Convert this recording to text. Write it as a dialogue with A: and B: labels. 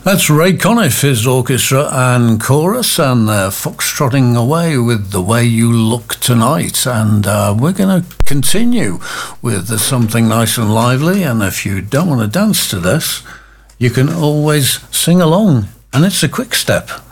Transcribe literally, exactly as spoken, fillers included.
A: That's Ray Conniff, his orchestra and chorus, and they're foxtrotting away with The Way You Look Tonight. And uh, we're going to continue with uh, something nice and lively. And if you don't want to dance to this, you can always sing along, and it's a quick step.